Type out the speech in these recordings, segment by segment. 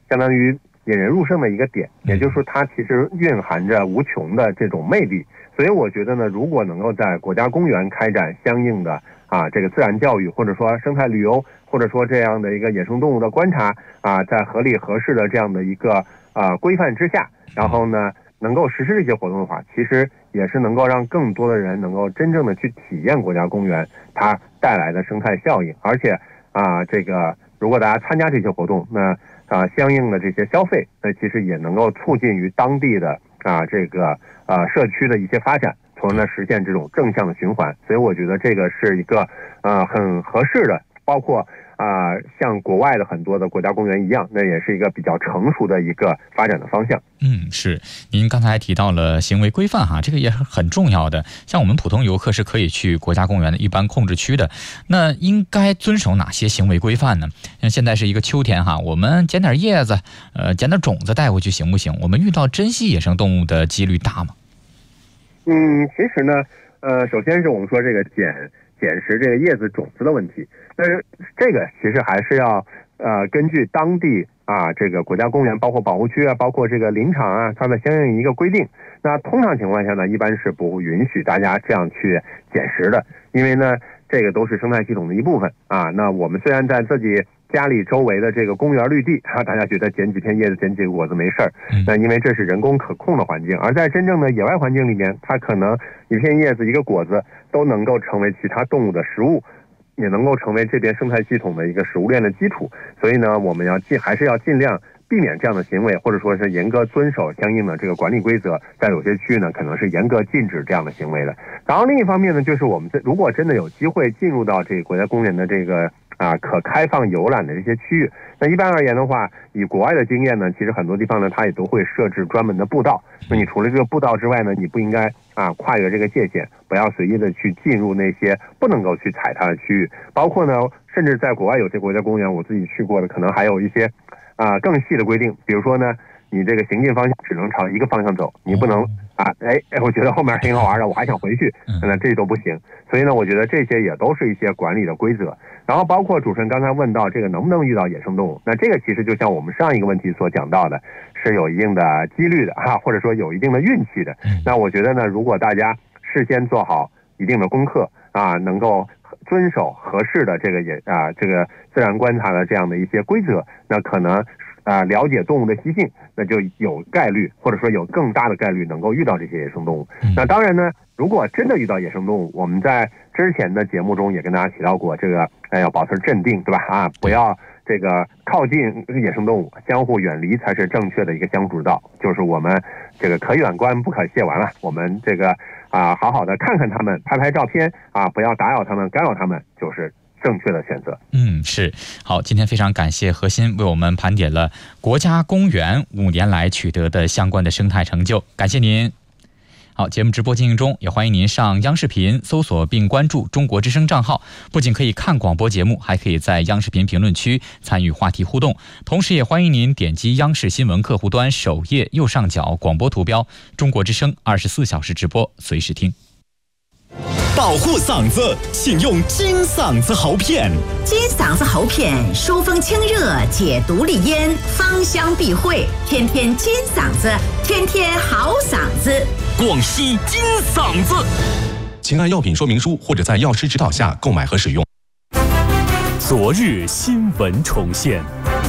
相当于引人入胜的一个点，也就是说它其实蕴含着无穷的这种魅力。所以我觉得呢，如果能够在国家公园开展相应的这个自然教育，或者说生态旅游，或者说这样的一个野生动物的观察在合理合适的这样的一个规范之下，然后呢能够实施这些活动的话，其实也是能够让更多的人能够真正的去体验国家公园它带来的生态效应。而且这个如果大家参加这些活动，那相应的这些消费，那其实也能够促进于当地的这个社区的一些发展，从而呢实现这种正向的循环。所以我觉得这个是一个很合适的，包括像国外的很多的国家公园一样，那也是一个比较成熟的一个发展的方向。 是。您刚才提到了行为规范这个也很重要的。像我们普通游客是可以去国家公园的一般控制区的，那应该遵守哪些行为规范呢？像现在是一个秋天我们捡点叶子，捡点种子带回去行不行？我们遇到珍稀野生动物的几率大吗？ 其实呢，首先是我们说这个捡拾这个叶子种子的问题，但是这个其实还是要根据当地这个国家公园，包括保护区包括这个林场它的相应一个规定。那通常情况下呢，一般是不允许大家这样去捡拾的，因为呢这个都是生态系统的一部分那我们虽然在自己家里周围的这个公园绿地大家觉得捡几片叶子捡几个果子没事儿，那因为这是人工可控的环境。而在真正的野外环境里面，它可能一片叶子一个果子都能够成为其他动物的食物，也能够成为这边生态系统的一个食物链的基础。所以呢，我们还是要尽量避免这样的行为，或者说是严格遵守相应的这个管理规则。在有些区域呢，可能是严格禁止这样的行为的。然后另一方面呢，就是我们如果真的有机会进入到这个国家公园的这个可开放游览的这些区域，那一般而言的话，以国外的经验呢，其实很多地方呢，它也都会设置专门的步道。那你除了这个步道之外呢，你不应该跨越这个界限，不要随意的去进入那些不能够去踩踏的区域。包括呢，甚至在国外有些国家公园，我自己去过的，可能还有一些更细的规定，比如说呢，你这个行进方向只能朝一个方向走，你不能我觉得后面挺好玩的，我还想回去，那这都不行。所以呢，我觉得这些也都是一些管理的规则。然后包括主持人刚才问到这个能不能遇到野生动物，那这个其实就像我们上一个问题所讲到的，是有一定的几率的或者说有一定的运气的。那我觉得呢，如果大家事先做好一定的功课能够遵守合适的这个这个自然观察的这样的一些规则，那可能了解动物的习性，那就有概率，或者说有更大的概率能够遇到这些野生动物。那当然呢，如果真的遇到野生动物，我们在之前的节目中也跟大家提到过，这个要保持镇定，对吧？不要这个靠近野生动物，相互远离才是正确的一个相处之道。就是我们这个可远观不可亵玩了，我们这个好好的看看他们，拍拍照片不要打扰他们，干扰他们，就是正确的选择。 是。好，今天非常感谢何鑫为我们盘点了国家公园5年来取得的相关的生态成就，感谢您。好，节目直播进行中，也欢迎您上央视频搜索并关注中国之声账号，不仅可以看广播节目，还可以在央视频评论区参与话题互动。同时也欢迎您点击央视新闻客户端首页右上角广播图标，中国之声24小时直播，随时听。 保护嗓子，请用金嗓子喉片。 金嗓子喉片疏风清热，解毒利咽，芳香避秽，天天金嗓子，天天好嗓子。 广西金嗓子， 请按药品说明书或者在药师指导下购买和使用。 昨日新闻重现，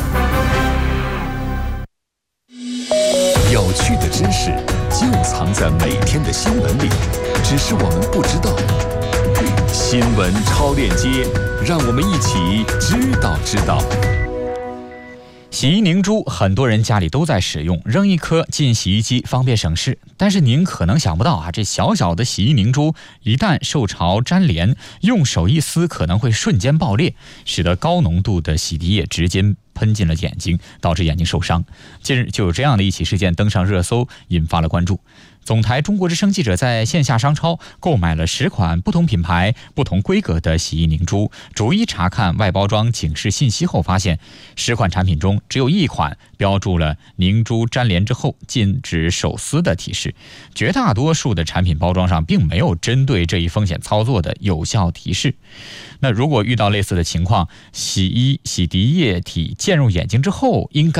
有趣的知识就藏在每天的新闻里，只是我们不知道。新闻超链接，让我们一起知道。 洗衣凝珠很多人家里都在使用，扔一颗进洗衣机方便省事。但是您可能想不到这小小的洗衣凝珠一旦受潮粘连，用手一撕可能会瞬间爆裂，使得高浓度的洗涤液直接喷进了眼睛，导致眼睛受伤。近日就有这样的一起事件登上热搜，引发了关注。总台中国之声记者在线下商超购买了10款不同品牌、不同规格的洗衣凝珠，逐一查看外包装警示信息后，发现10款产品中只有1款标注了凝珠粘连之后禁止手撕的提示，绝大多数的产品包装上并没有针对这一风险操作的有效提示。那如果遇到类似的情况，洗涤液体溅入眼睛之后，应该